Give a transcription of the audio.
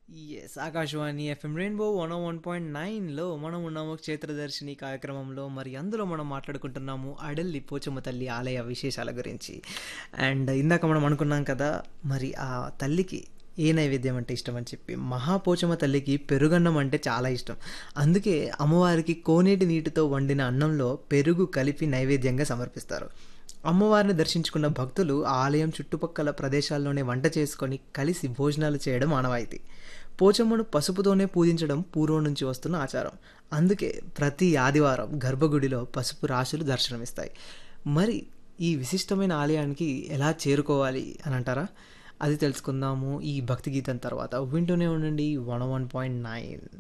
Yes. Akashvani FM rainbow 101.9లో మనం ఉన్నాము క్షేత్రదర్శిని కార్యక్రమంలో. మరి అందులో మనం మాట్లాడుకుంటున్నాము అడల్లి పోచమ్మ తల్లి ఆలయ విశేషాల గురించి. అండ్ ఇందాక మనం అనుకున్నాం కదా, మరి ఆ తల్లికి ఏ నైవేద్యం అంటే ఇష్టం అని చెప్పి. మహాపోచమ్మ తల్లికి పెరుగన్నం అంటే చాలా ఇష్టం. అందుకే అమ్మవారికి కోనేటి నీటితో వండిన అన్నంలో పెరుగు కలిపి నైవేద్యంగా సమర్పిస్తారు. అమ్మవారిని దర్శించుకున్న భక్తులు ఆ ఆలయం చుట్టుపక్కల ప్రదేశాల్లోనే వంట చేసుకొని కలిసి భోజనాలు చేయడం ఆనవాయితీ. పోచమ్మను పసుపుతోనే పూజించడం పూర్వం నుంచి వస్తున్న ఆచారం. అందుకే ప్రతి ఆదివారం గర్భగుడిలో పసుపు రాశులు దర్శనమిస్తాయి. మరి ఈ విశిష్టమైన ఆలయానికి ఎలా చేరుకోవాలి అని అంటారా? అది తెలుసుకుందాము ఈ భక్తి గీతం తర్వాత. వింటూనే ఉండండి 101.9.